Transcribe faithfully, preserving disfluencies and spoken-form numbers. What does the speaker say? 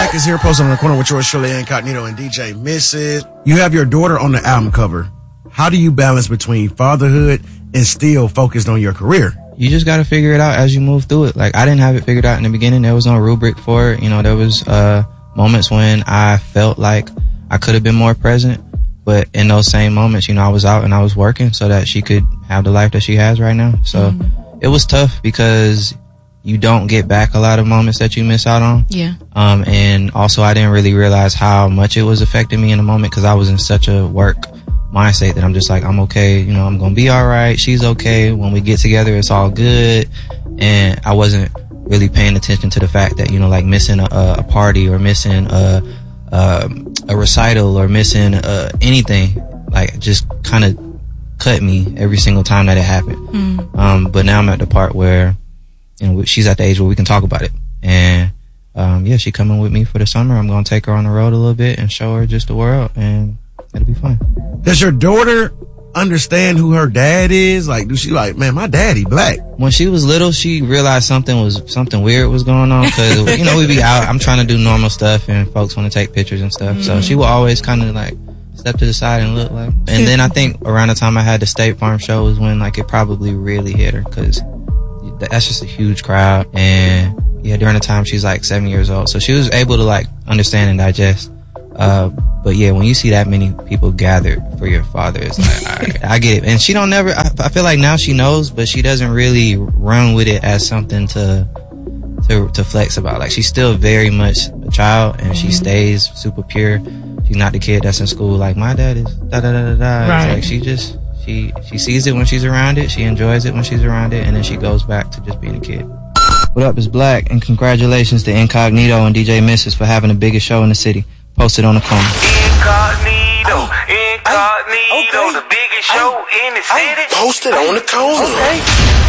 Black is here, posted on the corner with yours truly, Incognito and D J Missus You have your daughter on the album cover. How do you balance between fatherhood and still focused on your career? You just got to figure it out as you move through it. Like, I didn't have it figured out in the beginning. There was no rubric for it. You know, there was uh moments when I felt like I could have been more present. But in those same moments, you know, I was out and I was working so that she could have the life that she has right now. So mm-hmm. it was tough because you don't get back a lot of moments that you miss out on. Yeah. Um, and also I didn't really realize how much it was affecting me in the moment because I was in such a work mindset that I'm just like, I'm okay. You know, I'm going to be all right. She's okay. When we get together, it's all good. And I wasn't really paying attention to the fact that, you know, like missing a, a party or missing a, um, a recital or missing uh, anything, like just kind of cut me every single time that it happened. Mm. Um, but now I'm at the part where, you know, she's at the age where we can talk about it. And, um, yeah, she coming with me for the summer. I'm going to take her on the road a little bit and show her just the world, and it'll be fun. Does your daughter understand who her dad is? Like, do she like, man, my daddy black? When she was little, she realized something was, something weird was going on. Cause, you know, we be out, I'm trying to do normal stuff and folks want to take pictures and stuff. Mm-hmm. So she will always kind of like step to the side and look like, and then I think around the time I had the State Farm show was when like it probably really hit her, cause that's just a huge crowd. And yeah, during the time she's like seven years old, so she was able to like understand and digest. Uh, but yeah, when you see that many people gathered for your father, it's like, I, I get it. And she don't never, I, I feel like now she knows, but she doesn't really run with it as something to, to, to flex about. Like, she's still very much a child, and she stays super pure. She's not the kid that's in school like, my dad is da da da da da. Right. It's like, she just, she, she sees it when she's around it, she enjoys it when she's around it, and then she goes back to just being a kid. What up, is Black, and congratulations to Incognito and D J Missus for having the biggest show in the city. Posted on the corner. Incognito, Incognito, okay. The biggest show in the city. Posted on the corner. Okay.